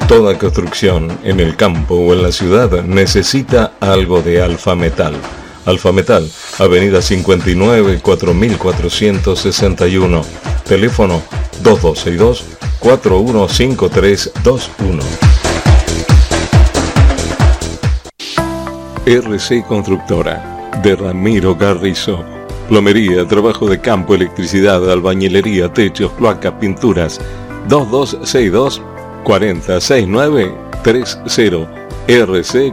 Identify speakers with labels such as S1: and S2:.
S1: Toda construcción en el campo o en la ciudad necesita algo de Alfa Metal. Alfa Metal, Avenida 59, 4461. Teléfono 2262-415321. RC Constructora, de Ramiro Carrizo. Plomería, trabajo de campo, electricidad, albañilería, techos, cloacas, pinturas. 2262-406930. RC